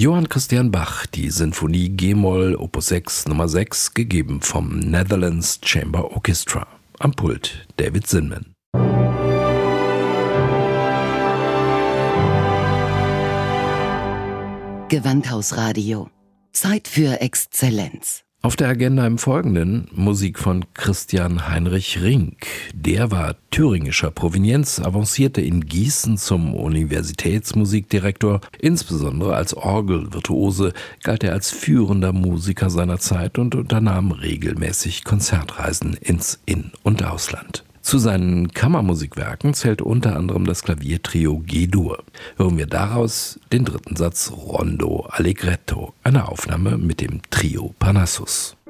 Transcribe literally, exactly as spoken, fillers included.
Johann Christian Bach, die Sinfonie G-Moll Opus sechs Nummer sechs, gegeben vom Netherlands Chamber Orchestra. Am Pult David Zinman. Gewandhausradio. Zeit für Exzellenz. Auf der Agenda im Folgenden Musik von Christian Heinrich Rinck. Der war thüringischer Provenienz, avancierte in Gießen zum Universitätsmusikdirektor. Insbesondere als Orgelvirtuose galt er als führender Musiker seiner Zeit und unternahm regelmäßig Konzertreisen ins In- und Ausland. Zu seinen Kammermusikwerken zählt unter anderem das Klaviertrio G-Dur. Hören wir daraus den dritten Satz Rondo Allegretto, eine Aufnahme mit dem Trio Parnassus.